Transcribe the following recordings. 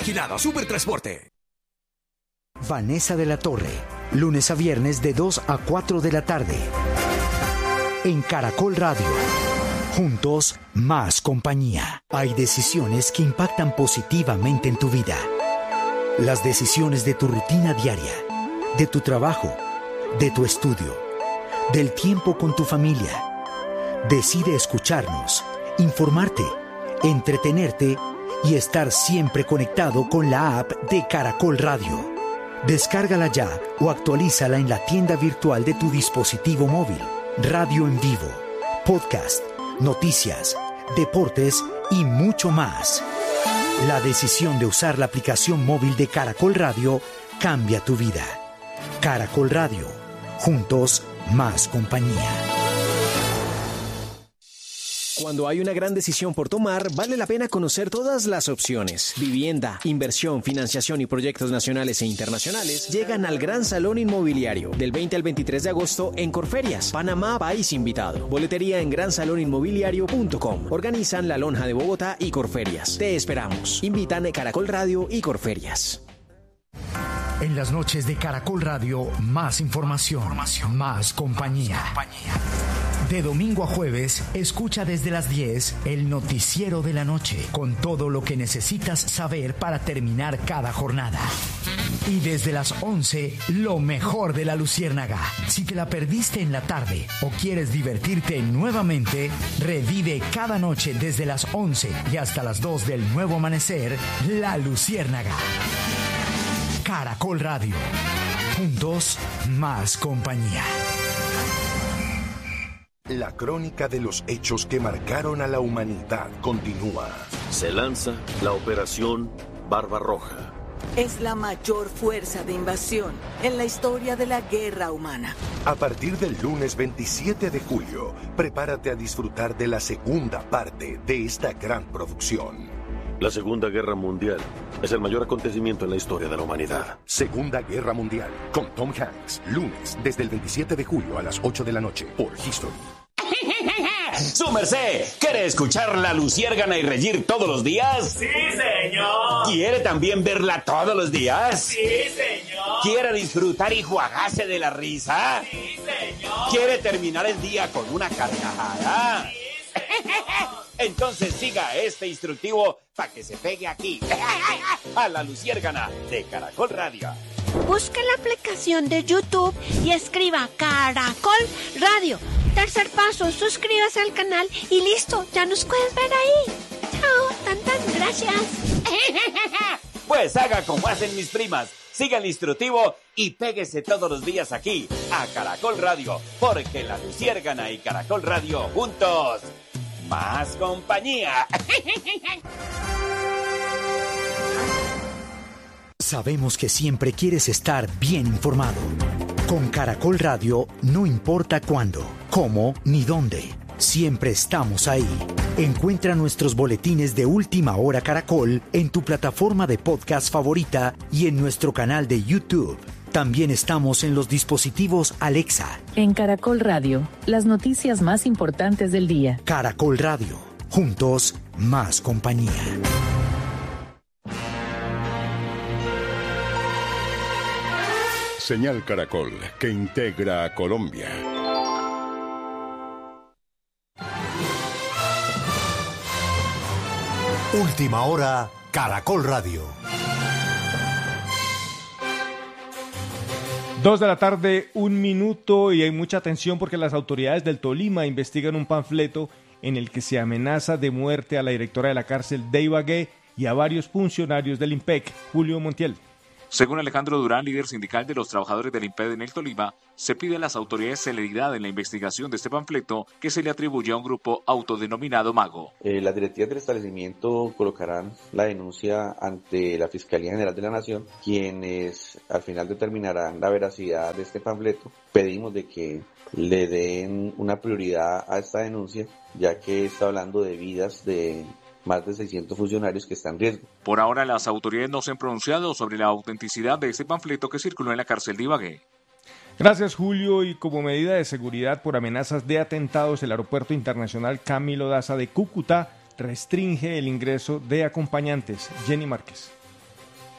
Vigilado Supertransporte. Vanessa de la Torre, lunes a viernes de 2 a 4 de la tarde. En Caracol Radio. Juntos, más compañía. Hay decisiones que impactan positivamente en tu vida. Las decisiones de tu rutina diaria, de tu trabajo, de tu estudio, del tiempo con tu familia. Decide escucharnos, informarte, entretenerte y estar siempre conectado con la app de Caracol Radio. Descárgala ya o actualízala en la tienda virtual de tu dispositivo móvil. Radio en vivo, podcast, noticias, deportes y mucho más. La decisión de usar la aplicación móvil de Caracol Radio cambia tu vida. Caracol Radio. Juntos, más compañía. Cuando hay una gran decisión por tomar, vale la pena conocer todas las opciones. Vivienda, inversión, financiación y proyectos nacionales e internacionales llegan al Gran Salón Inmobiliario del 20 al 23 de agosto en Corferias, Panamá, país invitado. Boletería en gransalóninmobiliario.com. Organizan La Lonja de Bogotá y Corferias. Te esperamos. Invitan Caracol Radio y Corferias. En las noches de Caracol Radio, más información, más compañía. De domingo a jueves, escucha desde las 10 el noticiero de la noche, con todo lo que necesitas saber para terminar cada jornada. Y desde las 11, lo mejor de La Luciérnaga. Si te la perdiste en la tarde o quieres divertirte nuevamente, revive cada noche desde las 11 y hasta las 2 del nuevo amanecer, La Luciérnaga. Caracol Radio. Juntos, más compañía. La crónica de los hechos que marcaron a la humanidad continúa. Se lanza la Operación Barbarroja. Es la mayor fuerza de invasión en la historia de la guerra humana. A partir del lunes 27 de julio, prepárate a disfrutar de la segunda parte de esta gran producción. La Segunda Guerra Mundial es el mayor acontecimiento en la historia de la humanidad. Segunda Guerra Mundial, con Tom Hanks, lunes desde el 27 de julio a las 8 de la noche por History. ¡Su merced! ¿Quiere escuchar La Luciérgana y reír todos los días? ¡Sí, señor! ¿Quiere también verla todos los días? ¡Sí, señor! ¿Quiere disfrutar y jugarse de la risa? ¡Sí, señor! ¿Quiere terminar el día con una carcajada? ¡Sí, señor! Entonces siga este instructivo para que se pegue aquí, a La Luciérgana de Caracol Radio. Busque la aplicación de YouTube y escriba Caracol Radio. Tercer paso, suscríbase al canal y listo, ya nos puedes ver ahí. Chao, tantas gracias. Pues haga como hacen mis primas, siga el instructivo y péguese todos los días aquí, a Caracol Radio, porque La Luciérgana y Caracol Radio juntos, más compañía. Sabemos que siempre quieres estar bien informado. Con Caracol Radio, no importa cuándo, cómo ni dónde, siempre estamos ahí. Encuentra nuestros boletines de Última Hora Caracol en tu plataforma de podcast favorita y en nuestro canal de YouTube. También estamos en los dispositivos Alexa. En Caracol Radio, las noticias más importantes del día. Caracol Radio, juntos, más compañía. Señal Caracol, que integra a Colombia. Última Hora, Caracol Radio. 2 de la tarde, 1 minuto, y hay mucha atención porque las autoridades del Tolima investigan un panfleto en el que se amenaza de muerte a la directora de la cárcel de Ibagué y a varios funcionarios del IMPEC. Julio Montiel. Según Alejandro Durán, líder sindical de los trabajadores del IMPED en el Tolima, se pide a las autoridades celeridad en la investigación de este panfleto que se le atribuye a un grupo autodenominado Mago. Las directivas del establecimiento colocarán la denuncia ante la Fiscalía General de la Nación, quienes al final determinarán la veracidad de este panfleto. Pedimos de que le den una prioridad a esta denuncia, ya que está hablando de vidas de más de 600 funcionarios que están en riesgo. Por ahora, las autoridades no se han pronunciado sobre la autenticidad de este panfleto que circuló en la cárcel de Ibagué. Gracias, Julio. Y como medida de seguridad por amenazas de atentados, el Aeropuerto Internacional Camilo Daza de Cúcuta restringe el ingreso de acompañantes. Jenny Márquez.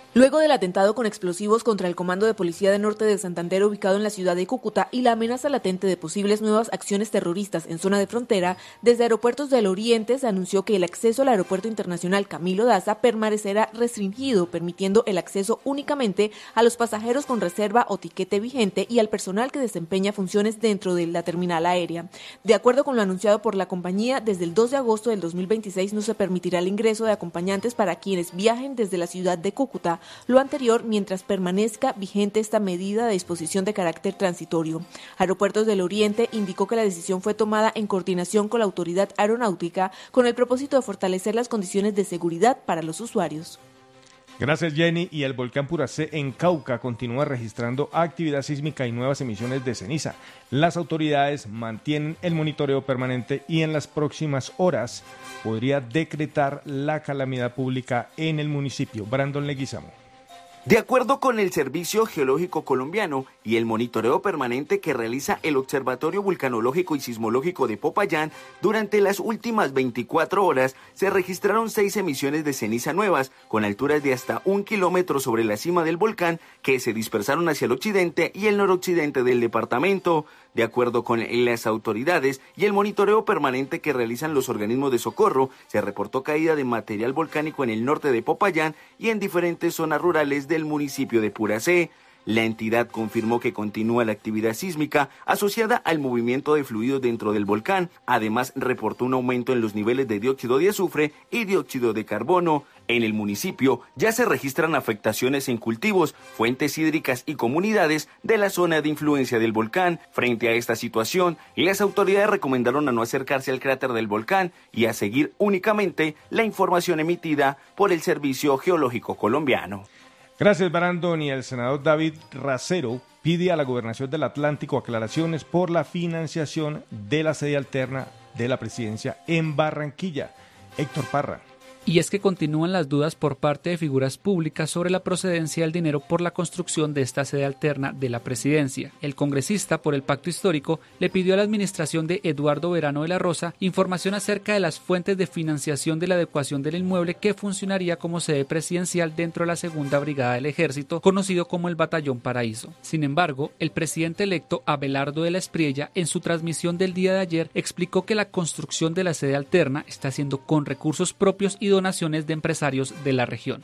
Luego del atentado con explosivos contra el Comando de Policía de Norte de Santander ubicado en la ciudad de Cúcuta y la amenaza latente de posibles nuevas acciones terroristas en zona de frontera, desde Aeropuertos del Oriente se anunció que el acceso al Aeropuerto Internacional Camilo Daza permanecerá restringido, permitiendo el acceso únicamente a los pasajeros con reserva o tiquete vigente y al personal que desempeña funciones dentro de la terminal aérea. De acuerdo con lo anunciado por la compañía, desde el 2 de agosto del 2026 no se permitirá el ingreso de acompañantes para quienes viajen desde la ciudad de Cúcuta. Lo anterior mientras permanezca vigente esta medida de disposición de carácter transitorio. Aeropuertos del Oriente indicó que la decisión fue tomada en coordinación con la autoridad aeronáutica con el propósito de fortalecer las condiciones de seguridad para los usuarios. Gracias, Jenny. Y el volcán Puracé en Cauca continúa registrando actividad sísmica y nuevas emisiones de ceniza. Las autoridades mantienen el monitoreo permanente y en las próximas horas podría decretar la calamidad pública en el municipio. Brandon Leguizamo. De acuerdo con el Servicio Geológico Colombiano y el monitoreo permanente que realiza el Observatorio Vulcanológico y Sismológico de Popayán, durante las últimas 24 horas se registraron 6 emisiones de ceniza nuevas, con alturas de hasta 1 kilómetro sobre la cima del volcán, que se dispersaron hacia el occidente y el noroccidente del departamento. De acuerdo con las autoridades y el monitoreo permanente que realizan los organismos de socorro, se reportó caída de material volcánico en el norte de Popayán y en diferentes zonas rurales del municipio de Puracé. La entidad confirmó que continúa la actividad sísmica asociada al movimiento de fluidos dentro del volcán. Además, reportó un aumento en los niveles de dióxido de azufre y dióxido de carbono. En el municipio ya se registran afectaciones en cultivos, fuentes hídricas y comunidades de la zona de influencia del volcán. Frente a esta situación, las autoridades recomendaron a no acercarse al cráter del volcán y a seguir únicamente la información emitida por el Servicio Geológico Colombiano. Gracias, Brandon. Y el senador David Racero pide a la Gobernación del Atlántico aclaraciones por la financiación de la sede alterna de la presidencia en Barranquilla. Héctor Parra. Y es que continúan las dudas por parte de figuras públicas sobre la procedencia del dinero por la construcción de esta sede alterna de la presidencia. El congresista por el Pacto Histórico le pidió a la administración de Eduardo Verano de la Rosa información acerca de las fuentes de financiación de la adecuación del inmueble que funcionaría como sede presidencial dentro de la Segunda Brigada del Ejército, conocido como el Batallón Paraíso. Sin embargo, el presidente electo Abelardo de la Espriella, en su transmisión del día de ayer, explicó que la construcción de la sede alterna está haciendo con recursos propios y donaciones de empresarios de la región.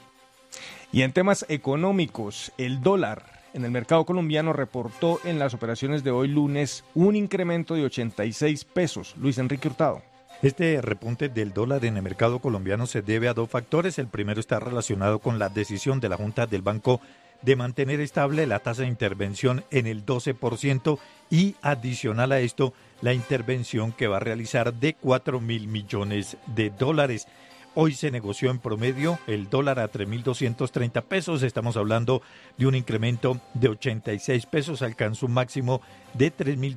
Y en temas económicos, el dólar en el mercado colombiano reportó en las operaciones de hoy lunes un incremento de 86 pesos. Luis Enrique Hurtado. Este repunte del dólar en el mercado colombiano se debe a dos factores. El primero está relacionado con la decisión de la Junta del Banco de mantener estable la tasa de intervención en el 12% y adicional a esto, la intervención que va a realizar de 4.000 millones de dólares. Hoy se negoció en promedio el dólar a 3.230 pesos. Estamos hablando de un incremento de 86 pesos. Alcanzó un máximo de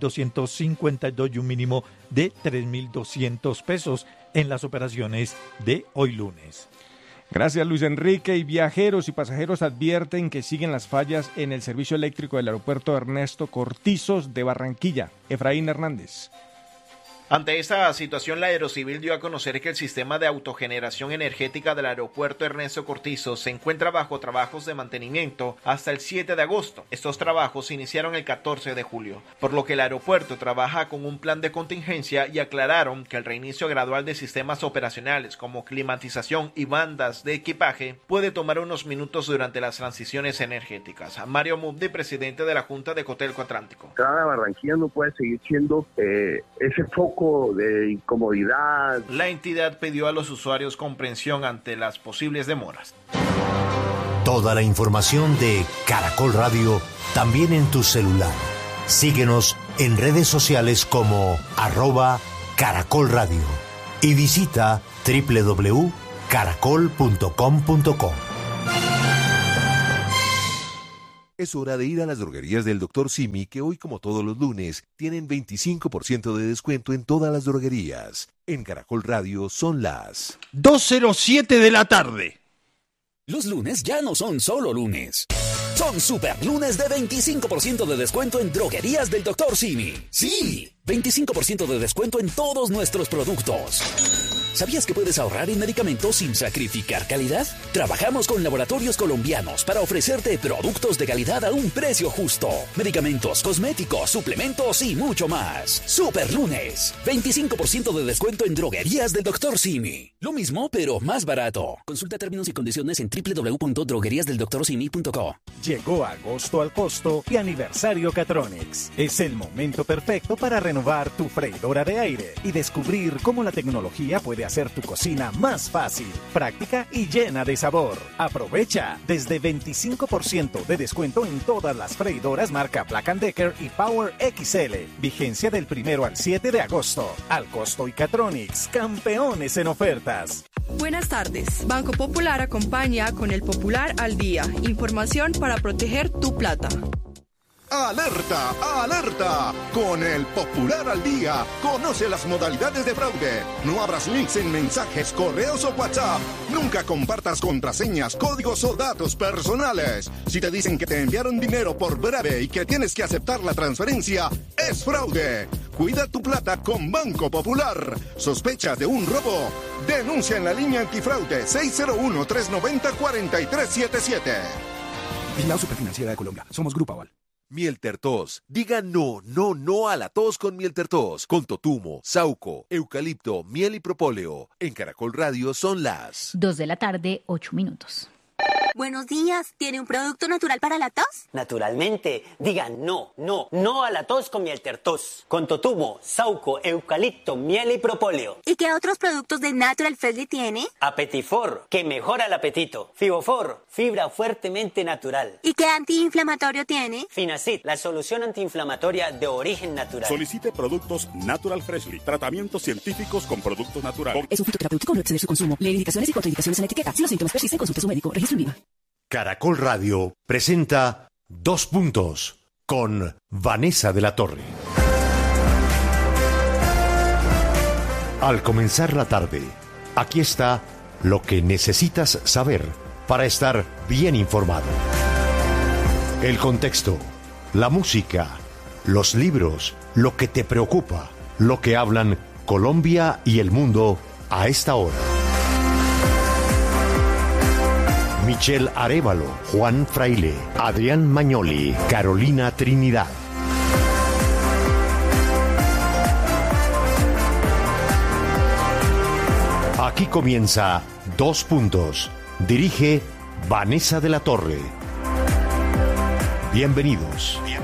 3.252 y un mínimo de 3.200 pesos en las operaciones de hoy lunes. Gracias, Luis Enrique. Y viajeros y pasajeros advierten que siguen las fallas en el servicio eléctrico del aeropuerto Ernesto Cortizos de Barranquilla. Efraín Hernández. Ante esta situación, la Aerocivil dio a conocer que el sistema de autogeneración energética del aeropuerto Ernesto Cortizos se encuentra bajo trabajos de mantenimiento hasta el 7 de agosto. Estos trabajos se iniciaron el 14 de julio, por lo que el aeropuerto trabaja con un plan de contingencia y aclararon que el reinicio gradual de sistemas operacionales como climatización y bandas de equipaje puede tomar unos minutos durante las transiciones energéticas. Mario Mubdi, presidente de la Junta de Cotelco Atlántico. Cada Barranquilla no puede seguir siendo ese foco de incomodidad. La entidad pidió a los usuarios comprensión ante las posibles demoras. Toda la información de Caracol Radio también en tu celular. Síguenos en redes sociales como @Caracol Radio y visita www.caracol.com.co. Es hora de ir a las droguerías del Dr. Simi, que hoy, como todos los lunes, tienen 25% de descuento en todas las droguerías. En Caracol Radio son las 2:07 de la tarde. Los lunes ya no son solo lunes. Son super lunes de 25% de descuento en droguerías del Dr. Simi. Sí, 25% de descuento en todos nuestros productos. ¿Sabías que puedes ahorrar en medicamentos sin sacrificar calidad? Trabajamos con laboratorios colombianos para ofrecerte productos de calidad a un precio justo. Medicamentos, cosméticos, suplementos y mucho más. Super Lunes. 25% de descuento en droguerías del Dr. Simi. Lo mismo, pero más barato. Consulta términos y condiciones en www.drogueriasdeldoctorsimi.co. Llegó agosto al costo y aniversario Catronics. Es el momento perfecto para renovar tu freidora de aire y descubrir cómo la tecnología puede hacer tu cocina más fácil, práctica y llena de sabor. Aprovecha desde 25% de descuento en todas las freidoras marca Black & Decker y Power XL. Vigencia del 1 al 7 de agosto. Al costo y Catronics, campeones en ofertas. Buenas tardes. Banco Popular acompaña con el Popular al Día. Información para proteger tu plata. ¡Alerta! ¡Alerta! Con el Popular al Día, conoce las modalidades de fraude. No abras links en mensajes, correos o WhatsApp. Nunca compartas contraseñas, códigos o datos personales. Si te dicen que te enviaron dinero por breve y que tienes que aceptar la transferencia, es fraude. Cuida tu plata con Banco Popular. ¿Sospechas de un robo? Denuncia en la línea antifraude 601-390-4377. Vigilado Superfinanciera de Colombia. Somos Grupo Aval. Miel Tertos. Diga no, no, no a la tos con Miel Tertos. Con totumo, sauco, eucalipto, miel y propóleo. En Caracol Radio son las 2 de la tarde, 8 minutos. Buenos días, ¿tiene un producto natural para la tos? Naturalmente, diga no, no, no a la tos con Miel Tertos. Con totumo, sauco, eucalipto, miel y propóleo. ¿Y qué otros productos de Natural Freshly tiene? Apetifor, que mejora el apetito. Fibofor, fibra fuertemente natural. ¿Y qué antiinflamatorio tiene? Finacid, la solución antiinflamatoria de origen natural. Solicite productos Natural Freshly, tratamientos científicos con productos naturales. Es un fitoterapéutico, no exceder su consumo. Lee indicaciones y contraindicaciones en la etiqueta. Si los síntomas persisten, consulte a su médico. Registro en Viva. Caracol Radio presenta 2 puntos con Vanessa de la Torre. Al comenzar la tarde, aquí está lo que necesitas saber para estar bien informado. El contexto, la música, los libros, lo que te preocupa, lo que hablan Colombia y el mundo a esta hora. Michelle Arévalo, Juan Fraile, Adrián Mañoli, Carolina Trinidad. Aquí comienza 2 puntos. Dirige Vanessa de la Torre. Bienvenidos.